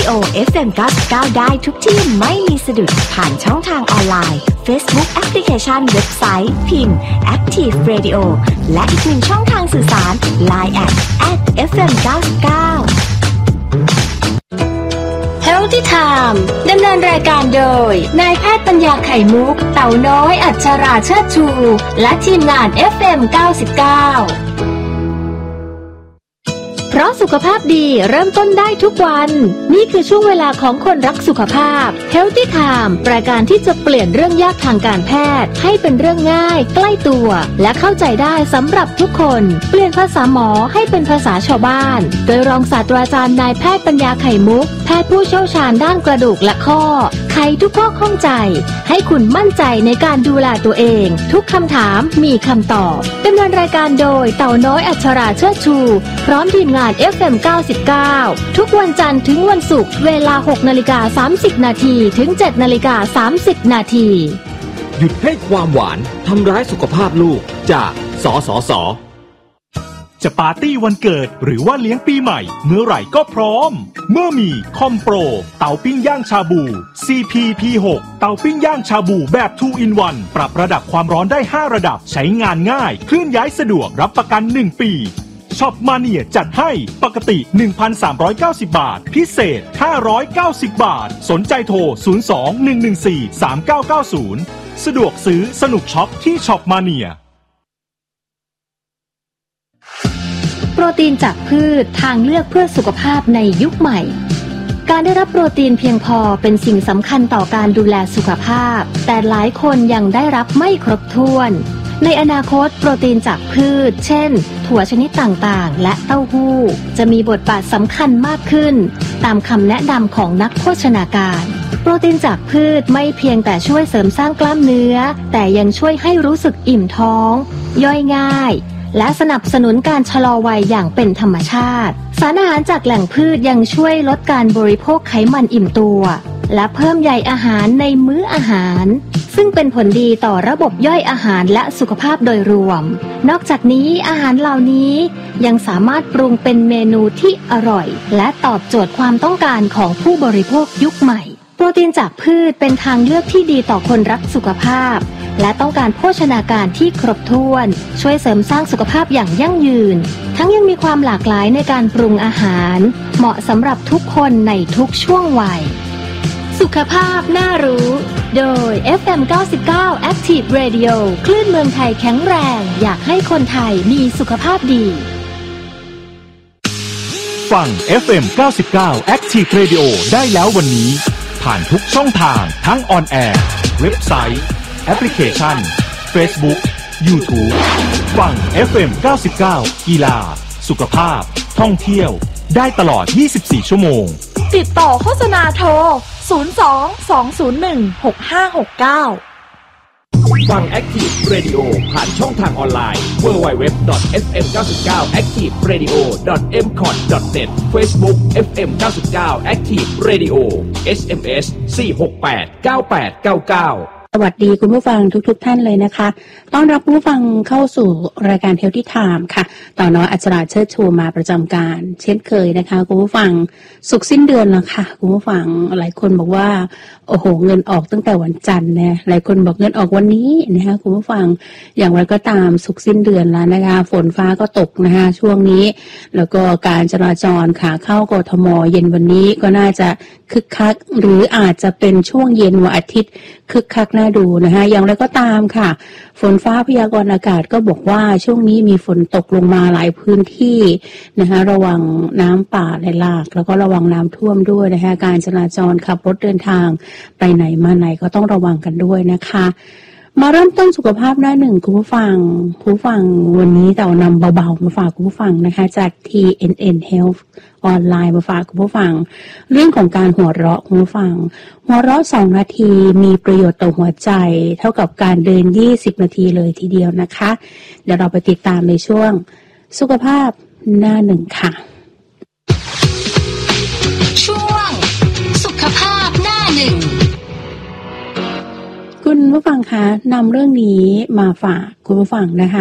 Radio FM 99ได้ทุกที่ไม่มีสะดุดผ่านช่องทางออนไลน์ Facebook Application เว็บไซต์พิมพ์ Active Radio และอีกหนึ่งช่องทางสื่อสาร Line @FM 99 Healthy Time ดำเนินรายการโดยนายแพทย์ปัญญาไข่มุกเต่าน้อยอัชราเชิดชูและทีมงาน FM 99เพราะสุขภาพดีเริ่มต้นได้ทุกวันนี่คือช่วงเวลาของคนรักสุขภาพ Healthy Time รายการที่จะเปลี่ยนเรื่องยากทางการแพทย์ให้เป็นเรื่องง่ายใกล้ตัวและเข้าใจได้สำหรับทุกคนเปลี่ยนภาษาหมอให้เป็นภาษาชาวบ้านโดยรองศาสตราจารย์นายแพทย์ปัญญาไข่มุกแพทย์ผู้เชี่ยวชาญด้านกระดูกและข้อไขทุกข้อข้องใจให้คุณมั่นใจในการดูแลตัวเองทุกคำถามมีคำตอบดำเนินรายการโดยเต่าน้อยอัชราเชิดชูพร้อมทีมงานFM 99ทุกวันจันทร์ถึงวันศุกร์เวลา 6:30 นาทีถึง 7:30 นาทีหยุดให้ความหวานทำร้ายสุขภาพลูกจากสสส. จะปาร์ตี้วันเกิดหรือว่าเลี้ยงปีใหม่เมื่อไหร่ก็พร้อมเมื่อมีคอมโปรเตาปิ้งย่างชาบู CPP6 เตาปิ้งย่างชาบูแบบ 2 in 1 ปรับระดับความร้อนได้5ระดับใช้งานง่ายเคลื่อนย้ายสะดวกรับประกัน1ปีช็อปมาเนียจัดให้ปกติ 1,390 บาทพิเศษ590 บาทสนใจโทร 02-114-3990 สะดวกซื้อสนุกช็อปที่ช็อปมาเนียโปรตีนจากพืชทางเลือกเพื่อสุขภาพในยุคใหม่การได้รับโปรตีนเพียงพอเป็นสิ่งสำคัญต่อการดูแลสุขภาพแต่หลายคนยังได้รับไม่ครบถ้วนในอนาคตโปรตีนจากพืชเช่นถั่วชนิดต่างๆและเต้าหู้จะมีบทบาทสำคัญมากขึ้นตามคำแนะนำของนักโภชนาการโปรตีนจากพืชไม่เพียงแต่ช่วยเสริมสร้างกล้ามเนื้อแต่ยังช่วยให้รู้สึกอิ่มท้องย่อยง่ายและสนับสนุนการชะลอวัยอย่างเป็นธรรมชาติสารอาหารจากแหล่งพืชยังช่วยลดการบริโภคไขมันอิ่มตัวและเพิ่มใยอาหารในมื้ออาหารซึ่งเป็นผลดีต่อระบบย่อยอาหารและสุขภาพโดยรวมนอกจากนี้อาหารเหล่านี้ยังสามารถปรุงเป็นเมนูที่อร่อยและตอบโจทย์ความต้องการของผู้บริโภคยุคใหม่โปรตีนจากพืชเป็นทางเลือกที่ดีต่อคนรักสุขภาพและต้องการโภชนาการที่ครบถ้วนช่วยเสริมสร้างสุขภาพอย่างยั่งยืนทั้งยังมีความหลากหลายในการปรุงอาหารเหมาะสำหรับทุกคนในทุกช่วงวัยสุขภาพน่ารู้โดย FM 99 Active Radio คลื่นเมืองไทยแข็งแรงอยากให้คนไทยมีสุขภาพดีฟัง FM 99 Active Radio ได้แล้ววันนี้ผ่านทุกช่องทางทั้งออนแอร์เว็บไซต์แอปพลิเคชัน Facebook YouTube ฟัง FM 99 กีฬาสุขภาพท่องเที่ยวได้ตลอด24ชั่วโมงติดต่อโฆษณาโทร 02-201-6569 ฟัง Active Radio ผ่านช่องทางออนไลน์ www.fm99activeradio.mcot.net Facebook FM 99 Active Radio SMS 4689899 สวัสดีคุณผู้ฟังทุกท่านเลยนะคะต้อนรับผู้ฟังเข้าสู่รายการ Healthy Time ค่ะต่อน้อยอัชราเชิดชูมาประจำการเช่นเคยนะคะคุณผู้ฟังศุกร์สิ้นเดือนแล้วค่ะคุณผู้ฟังหลายคนบอกว่าโอ้โหเงินออกตั้งแต่วันจันทร์นะหลายคนบอกเงินออกวันนี้นะคะคุณผู้ฟังอย่างไรก็ตามศุกร์สิ้นเดือนแล้วนะคะฝนฟ้าก็ตกนะคะช่วงนี้แล้วก็การจราจรขาเข้ากทมเย็นวันนี้ก็น่าจะคึกคักหรืออาจจะเป็นช่วงเย็นวันอาทิตย์คึกคักน่าดูนะคะอย่างไรก็ตามค่ะฝนฟ้าพยากรณ์อากาศก็บอกว่าช่วงนี้มีฝนตกลงมาหลายพื้นที่นะคะระวังน้ำป่าไหลหลากแล้วก็ระวังน้ำท่วมด้วยนะคะการจราจรขับรถเดินทางไปไหนมาไหนก็ต้องระวังกันด้วยนะคะมาเริ่มต้นสุขภาพหน้าหนึ่งคุณผู้ฟังวันนี้แต่นำเบาๆมาฝากคุณผู้ฟังนะคะจาก TNN Health ออนไลน์มาฝากคุณผู้ฟังเรื่องของการหัวเราะคุณผู้ฟังหัวเราะ2นาทีมีประโยชน์ต่อหัวใจเท่ากับการเดิน20นาทีเลยทีเดียวนะคะเดี๋ยวเราไปติดตามในช่วงสุขภาพหน้าหนึ่งค่ะช่วงสุขภาพหน้าหนึ่งคุณผู้ฟังคะนำเรื่องนี้มาฝากคุณผู้ฟังนะคะ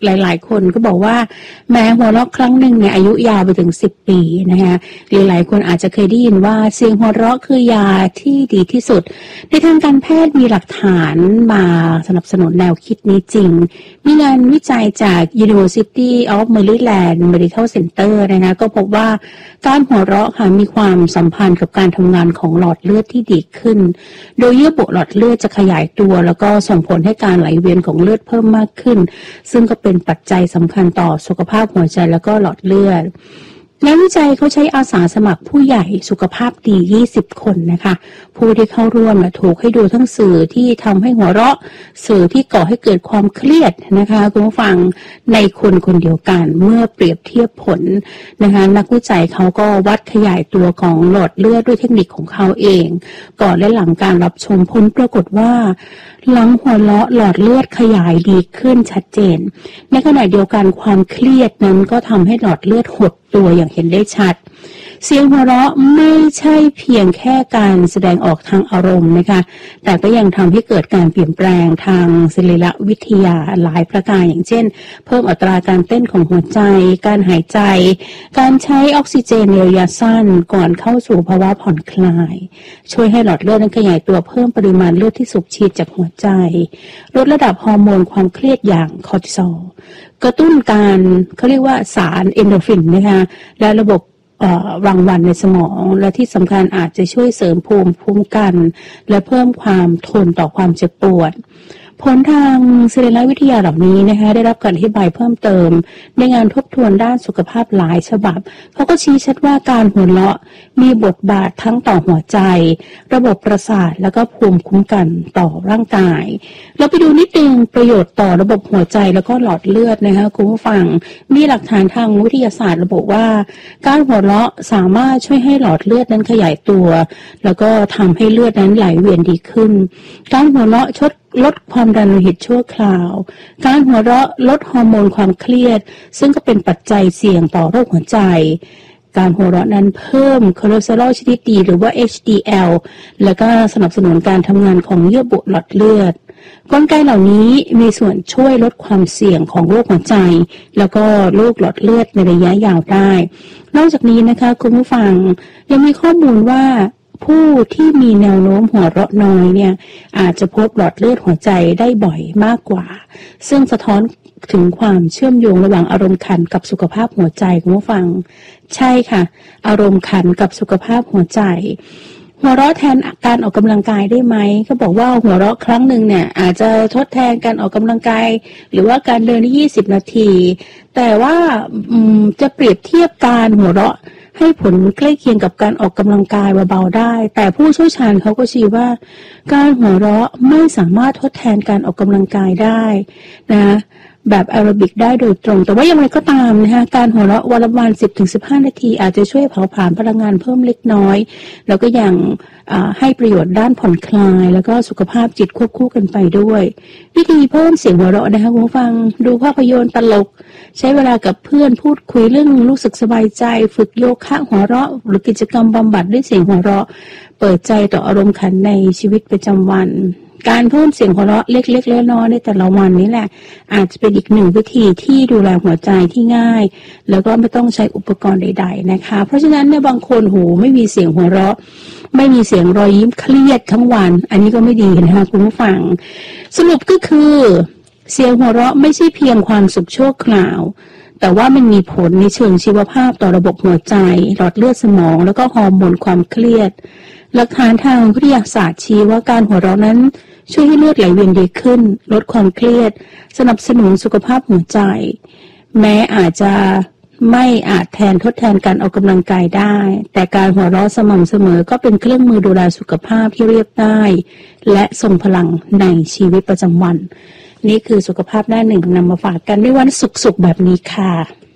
หลายๆคนก็บอกว่าแม้หัวเราะครั้งหนึ่งเนี่ยอายุยาวไปถึง10 ปีนะคะหลายๆคนอาจจะเคยได้ยินว่าเสียงหัวเราะคือยาที่ดีที่สุดในทางการแพทย์มีหลักฐานมาสนับสนุนแนวคิดนี้จริงมีงานวิจัยจาก University of Maryland Medical Center นะคะก็พบว่าการหัวเราะค่ะมีความสัมพันธ์กับการทำงานของหลอดเลือดที่ดีขึ้นโดยเยื่อบุหลอดเลือดจะขยายตัวแล้วก็ส่งผลให้การไหลเวียนของเลือดเพิ่มมากขึ้นซึ่งก็เป็นปัจจัยสำคัญต่อสุขภาพหัวใจแล้วก็หลอดเลือดงานวิจัยเขาใช้อาสาสมัครผู้ใหญ่สุขภาพดี20 คนนะคะผู้ที่เข้าร่วมถูกให้ดูทั้งสื่อที่ทำให้หัวเราะสื่อที่ก่อให้เกิดความเครียดนะคะคุณผู้ฟังในคนคนเดียวกันเมื่อเปรียบเทียบผลนะคะนักวิจัยเขาก็วัดขยายตัวของหลอดเลือดด้วยเทคนิคของเขาเองก่อนและหลังการรับชมผลปรากฏว่าหลังหัวเราะหลอดเลือดขยายดีขึ้นชัดเจนในขณะเดียวกันความเครียดนั้นก็ทำให้หลอดเลือดหดตัวอย่างเห็นได้ชัดเสียงหัวเราะไม่ใช่เพียงแค่การแสดงออกทางอารมณ์นะคะแต่ก็ยังทำให้เกิดการเปลี่ยนแปลงทางศิลปวิทยาหลายประการอย่างเช่นเพิ่มอัตราการเต้นของหัวใจการหายใจการใช้ออกซิเจนในระยะสั้นก่อนเข้าสู่ภาวะผ่อนคลายช่วยให้หลอดเลือดนั้นขยายตัวเพิ่มปริมาณเลือดที่สูบฉีดจากหัวใจลดระดับฮอร์โมนความเครียดอย่างคอร์ติซอลกระตุ้นการเขาเรียกว่าสารเอนโดรฟินนะคะและระบบรางวัลในสมองและที่สำคัญอาจจะช่วยเสริมภูมิคุ้มกันและเพิ่มความทนต่อความเจ็บปวดผลทางศิลปวิทยาเหล่านี้นะคะได้รับการอธิบายเพิ่มเติมในงานทบทวนด้านสุขภาพหลายฉบับเขาก็ชี้ชัดว่าการหัวเราะมีบทบาททั้งต่อหัวใจระบบประสาทแล้วก็ภูมิคุ้มกันต่อร่างกายเราไปดูนิดนึงประโยชน์ต่อระบบหัวใจแล้วก็หลอดเลือดนะคะคุณผู้ฟังมีหลักฐานทางวิทยาศาสตร์ระบุว่าการหัวเราะสามารถช่วยให้หลอดเลือดนั้นขยายตัวแล้วก็ทำให้เลือดนั้นไหลเวียนดีขึ้นการหัวเราะลดความดันโลหิตชั่วคราวการหัวเราะลดฮอร์โมนความเครียดซึ่งก็เป็นปัจจัยเสี่ยงต่อโรคหัวใจการหัวเราะนั้นเพิ่มคอเลสเตอรอลชนิดดีหรือว่า HDL แล้วก็สนับสนุนการทำงานของเยื่อบุหลอดเลือดกลไกเหล่านี้มีส่วนช่วยลดความเสี่ยงของโรคหัวใจแล้วก็โรคหลอดเลือดในระยะยาวได้นอกจากนี้นะคะคุณผู้ฟังยังมีข้อมูลว่าผู้ที่มีแนวโน้มหัวเราะน้อยเนี่ยอาจจะพบหลอดเลือดหัวใจได้บ่อยมากกว่าซึ่งสะท้อนถึงความเชื่อมโยงระหว่างอารมณ์ขันกับสุขภาพหัวใจคุณผู้ฟังใช่ค่ะอารมณ์ขันกับสุขภาพหัวใจหัวเราะแทนการออกกำลังกายได้ไหมเขาบอกว่าหัวเราะครั้งหนึ่งเนี่ยอาจจะทดแทนการออกกำลังกายหรือว่าการเดินที่20 นาทีแต่ว่าจะเปรียบเทียบการหัวเราะให้ผลใกล้เคียงกับการออกกำลังกายเบาๆได้แต่ผู้เชี่ยวชาญเขาก็ชี้ว่าการหัวเราะไม่สามารถทดแทนการออกกำลังกายได้นะแบบแอโรบิกได้โดยตรงแต่ว่าอย่างไรก็ตามนะคะการหัวเราะวันละประมาณ 10-15 นาทีอาจจะช่วยเผาผลาญพลังงานเพิ่มเล็กน้อยแล้วก็ยังให้ประโยชน์ด้านผ่อนคลายแล้วก็สุขภาพจิตควบคู่กันไปด้วยวิธีเพิ่มเสียงหัวเราะนะคะคุณผู้ฟังดูภาพยนตร์ตลกใช้เวลากับเพื่อนพูดคุยเรื่องรู้สึกสบายใจฝึกโยคะหัวเราะหรือกิจกรรมบำบัดด้วยเสียงหัวเราะเปิดใจต่ออารมณ์ขันในชีวิตประจำวันการเพิ่มเสียงหัวเราะเล็กๆน้อยๆในแต่ละวันนี้แหละอาจจะเป็นอีกหนึ่งวิธีที่ดูแลหัวใจที่ง่ายแล้วก็ไม่ต้องใช้อุปกรณ์ใดๆนะคะเพราะฉะนั้นเนี่ยบางคนไม่มีเสียงหัวเราะไม่มีเสียงรอยยิ้มเครียดทั้งวันอันนี้ก็ไม่ดีนะคะคุณผู้ฟังสรุปก็คือเสียงหัวเราะไม่ใช่เพียงความสุขชั่วคราวแต่ว่ามันมีผลในเชิงชีวภาพต่อระบบหัวใจหลอดเลือดสมองแล้วก็ฮอร์โมนความเครียดหลักฐานทางวิทยาศาสตร์ชี้ว่าการหัวเราะนั้นช่วยให้เลือดไหลเวียนดีขึ้นลดความเครียดสนับสนุนสุขภาพหัวใจแม้อาจจะไม่อาจทดแทนการออกกำลังกายได้แต่การหัวเราะสม่ำเสมอก็เป็นเครื่องมือดูแลสุขภาพที่เรียบง่ายและทรงพลังในชีวิตประจำวันนี่คือสุขภาพหน้าหนึ่งนำมาฝากกันในวันศุกร์แบบนี้ค่ะ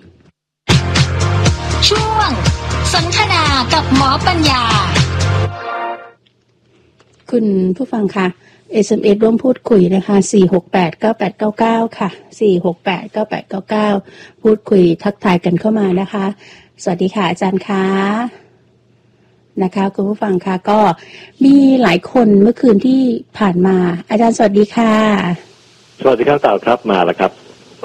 ช่วงสนทนากับหมอปัญญาคุณผู้ฟังค่ะ SMS ร่วมพูดคุยนะคะ4689899ค่ะ4689899พูดคุยทักทายกันเข้ามานะคะสวัสดีค่ะอาจารย์คะนะคะคุณผู้ฟังค่ะก็มีหลายคนเมื่อคืนที่ผ่านมาอาจารย์สวัสดีค่ะสวัสดีครับสาวครับมาแล้วครับ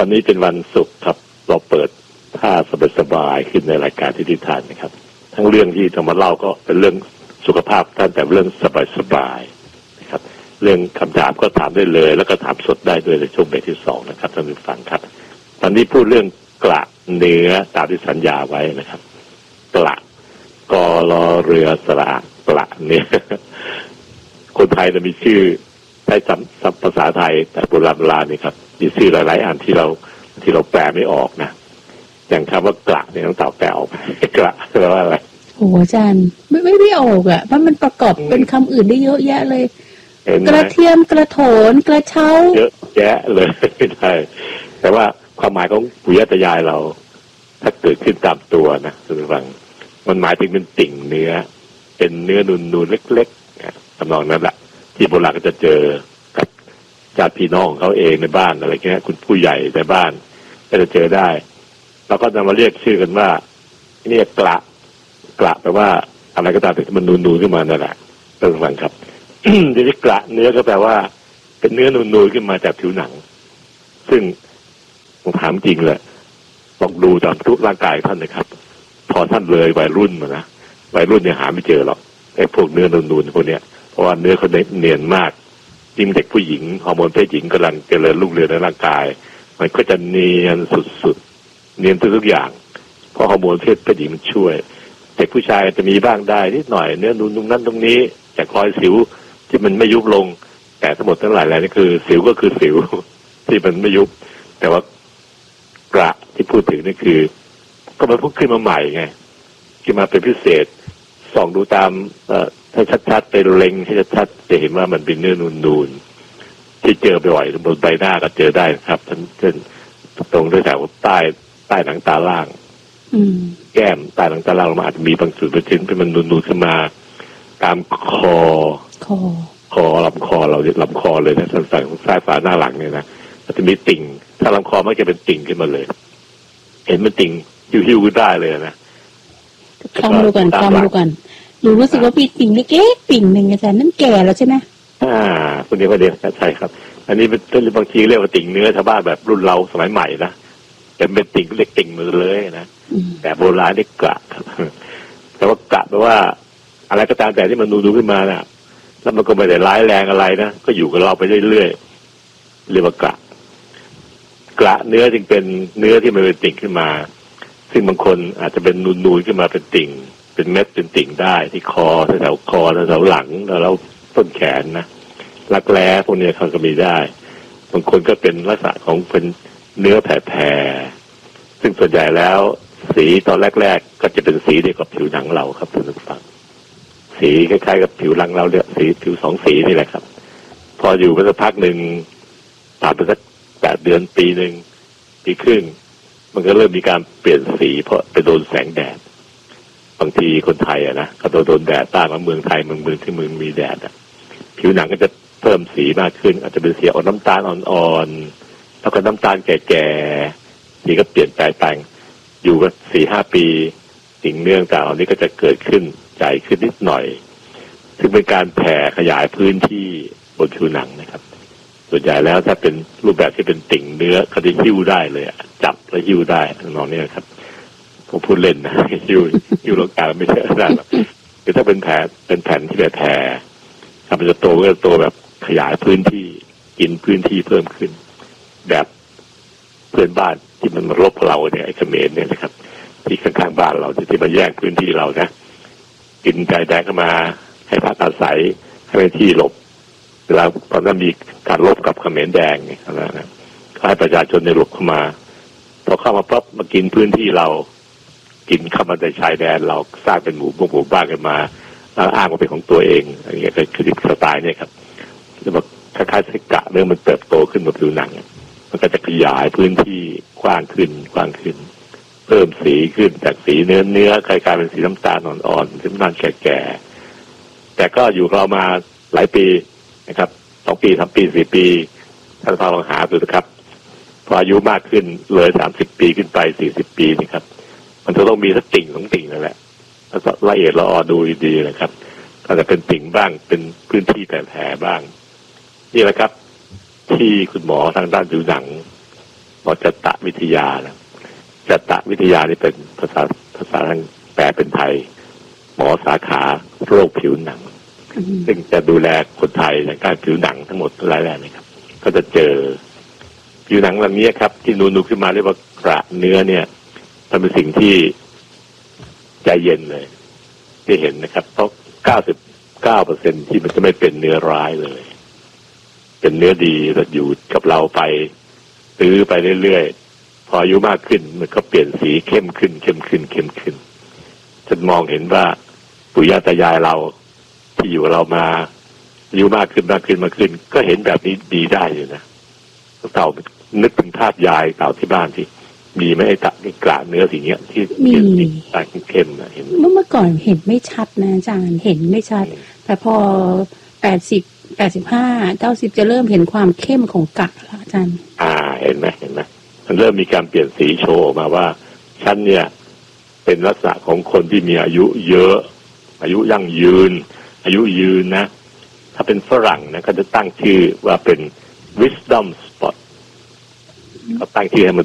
วันนี้เป็นวันศุกร์ครับเราเปิดท่าสบายๆขึ้นในรายการทิศทางนะครับทั้งเรื่องที่จะมาเล่าก็เป็นเรื่องสุขภาพท่านแต่เรื่องสบายๆนะครับเรื่องคำถามก็ถามได้เลยแล้วก็ถามสดได้ด้วยในช่วงเบรกที่2นะครับท่านผู้ฟังครับวันนี้พูดเรื่องกระเนื้อตามที่สัญญาไว้นะครับกระกอรอเรือสระกระเนี่ยคนไทยจะมีชื่อใช้ภาษาไทยแต่โบราณนี่ครับมีชื่อหลายๆอันที่เราแปลไม่ออกนะอย่างคำว่ากระเนี่ยต้องแปลออกไหมกระแปลว่าอะไรโอ้อาจารย์ไม่ได้ออกอ่ะเพราะมันประกอบเป็นคำอื่นได้เยอะแยะเลยกระเทียมกระโถนกระเช้าเยอะแยะเลยใช่แต่ว่าความหมายของปู่ย่าตายายเราถ้าเกิดขึ้นตามตัวนะท่านผู้ฟังมันหมายถึงเป็นติ่งเนื้อเป็นเนื้อนูนๆเล็กๆทำนองนั้นแหละที่โบราณก็จะเจอกับญาติพี่น้องของเขาเองในบ้านอะไรเงี้ยคุณผู้ใหญ่ในบ้านก็จะเจอได้แล้วก็นำมาเรียกชื่อกันว่าเนี่ยกระแปลว่าอะไรก็ตามที่มันนูนๆขึ้นมานั่นแหละท่านผู้ฟังครับทีนี้กระเนื้อก็แปลว่าเป็นเนื้อนูนๆขึ้นมาจากผิวหนังซึ่งผมถามจริงเลยลองดูตามทุกร่างกายท่านนะครับพอท่านเลยวัยรุ่นมานะวัยรุ่นเนี่ยหาไม่เจอหรอกไอ้พวกเนื้อนูนๆพวกเนี้ยเพราะว่าเนื้อเขาเนียนมากยิ่งเด็กผู้หญิงฮอร์โมนเพศหญิงกำลังเจริญรุ่งเรืองในร่างกายมันก็จะเนียนสุดๆเนียนทุกอย่างเพราะฮอร์โมนเพศหญิงมันช่วยเด็กผู้ชายจะมีบ้างได้นิดหน่อยเนื้อนูนตรงนั้นตรงนี้จากรอยสิวที่มันไม่ยุบลงแต่ทั้งหมดทั้งหลายแหล่นี่คือสิวก็คือสิวที่มันไม่ยุบแต่ว่ากระที่พูดถึงนี่คือก็มันพุ่งขึ้นมาใหม่ไงขึ้นมาเป็นพิเศษส่องดูตามให้ชัดๆไปเล็งให้ชัดๆจะเห็นว่ามันเป็นเนื้อนูนๆที่เจอบ่อยบนใบหน้าก็เจอได้ครับเช่นตรงด้วยแถวใต้หนังตาล่างแก้มใต้หนังตาล่างมันอาจจะมีบางส่วนเป็นชิ้นเป็นมันนูนๆขึ้นมาตามคอลำคอเราลำคอเลยนะส่วนฝั่งซ้ายฝาหน้าหลังเนี่ยนะมันจะมีติ่งถ้าลำคอมันจะเป็นติ่งขึ้นมาเลยเห็นมันติ่งหิ้วๆขึ้นได้เลยนะคำดูกันรู้สึกว่ามีติ่งเล็กๆติ่งหนึ่งอาจารย์นั่นแก่แล้วใช่ไหมคนนี้ประเด็นใช่ครับอันนี้เป็นบางทีเรียกว่าติ่งเนื้อชาวบ้านแบบรุ่นเราสมัยใหม่นะแต่เป็นติ่งเล็กติ่งมือเลยนะแต่โบราณนี่กระครับแต่ว่ากระแปลว่าอะไรก็ตามแต่ที่มันดูขึ้นมาน่ะแล้วมันก็ไม่ได้ร้ายแรงอะไรนะก็อยู่กับเราไปเรื่อยๆเรียกว่ากระเนื้อจึงเป็นเนื้อที่มันเป็นติ่งขึ้นมาซึ่งบางคนอาจจะเป็นนูนๆขึ้นมาเป็นติ่งเป็นเม็ดเป็นติ่งได้ที่คอแถวคอแถวหลังแล้วต้นแขนนะรักแร้พวกนี้เขาก็มีได้บางคนก็เป็นลักษณะของเป็นเนื้อแผ่ๆซึ่งส่วนใหญ่แล้วสีตอนแรกๆก็จะเป็นสีเดียวกับผิวหนังเราครับท่านผู้ฟังสีคล้ายๆกับผิวหนังเราเนี่ยสีผิว2สีนี่แหละครับพออยู่ไปสักพักนึงผ่านไปสัก8 เดือนปีนึงปีครึ่งมันก็เริ่มมีการเปลี่ยนสีเพราะไปโดนแสงแดดบางทีคนไทยนะก็โดนแดดต้านมาเมืองไทยเมืองที่มีแดดผิวหนังก็จะเพิ่มสีมากขึ้นอาจจะเป็นสีออกน้ำตาลอ่อนๆแล้วก็น้ำตาลแก่ๆสีก็เปลี่ยนแปลงอยู่กัน 4-5 ปีสิ่งเนื่องจากอันนี้ก็จะเกิดขึ้นใหญ่ขึ้นนิดหน่อยซึ่งเป็นการแผ่ขยายพื้นที่บนผิวหนังนะครับส่วนใหญ่แล้วถ้าเป็นรูปแบบที่เป็นติ่งเนื้อเขาจะหิ้วได้เลยจับแล้วหิ้วได้นองนี้ครับผมพูดเล่นนะหิ้วร่างกายไม่ใช่ได้หรอกคือถ้าเป็นแผ่นที่แบบแผ่มันจะโตแบบขยายพื้นที่กินพื้นที่เพิ่มขึ้นแบบเพื่อนบ้านที่มันมารบเราเนี่ยไอ้เขมรเนี่ยนะครับที่ข้างๆบ้านเราที่มาแย่งพื้นที่เรานะกินใจแดงเข้ามาให้พักอาศัยให้เป็นที่หลบเวลาตอนนั้นมีการรบกับเขมรแดงเนี่ยนะก็ให้ประชาชนในหลบเข้ามาพอเข้ามาปั๊บมากินพื้นที่เรากินเข้ามาในชายแดนเราสร้างเป็นหมู่บ้านกันมาแล้วอ้างว่าเป็นของตัวเองอะไรเงี้ยคือสไตล์เนี่ยครับแล้วแบบคล้ายๆสิกะเรื่องมันเติบโตขึ้นบนผิวหนังมันก็จะขยายพื้นที่กว้างขึ้นเพิ่มสีขึ้นจากสีเนื้อกลายเป็นสีน้ำตาลอ่อนๆสีน้ำตาลแก่ๆแต่ก็อยู่เรามาหลายปีนะครับ2 ปี 3 ปี 4 ปีท่านลองหาดูนะครับพออายุมากขึ้นเลย30 ปีขึ้นไป40 ปีนี่ครับมันจะต้องมีสักติ่ง2 ติ่งนั่นแหละแล้วละเอียดละออดูดีๆนะครับก็จะเป็นติ่งบ้างเป็นพื้นที่แผ่บ้างนี่แหละครับที่คุณหมอทางด้านผิวหนังหมอจัตตวิทยานะจัตตวิทยานี่เป็นภาษาทางแปลเป็นไทยหมอสาขาโรคผิวหนังซึ่งจะดูแลคนไทยในการผิวหนังทั้งหมดหลายแหล่นะครับก็จะเจอผิวหนังแบบนี้ครับที่นูนๆขึ้นมาเรียกว่ากระเนื้อเนี่ยมันเป็นสิ่งที่ใจเย็นเลยที่เห็นนะครับเพราะ 99% ที่มันจะไม่เป็นเนื้อร้ายเลยเป็นเนื้อดีแล้วอยู่กับเราไปตื้อไปเรื่อยๆพออายุมากขึ้นมันก็เปลี่ยนสีเข้มขึ้นฉันมองเห็นว่าปู่ย่าตายายเราที่อยู่เรามาอายุมากขึ้นก็เห็นแบบนี้ดีได้อยู่นะเต่านึกถึงภาพยายเต่าที่บ้านที่มีไหมไอ้ตะนี่กระเนื้อสีเนี้ยที่เปลี่ยนสีตาเข้มนะเห็นเมื่อก่อนเห็นไม่ชัดนะอาจารย์เห็นไม่ชัดแต่พอ80 85 90จะเริ่มเห็นความเข้มของกะแล้วอาจารย์เห็นไหมมันเริ่มมีการเปลี่ยนสีโชว์มาว่าฉันเนี่ยเป็นลักษณะของคนที่มีอายุเยอะอายุยั่งยืนนะถ้าเป็นฝรั่งนะก็จะตั้งชื่อว่าเป็น wisdom spot ก็ตั้งชื่อให้มัน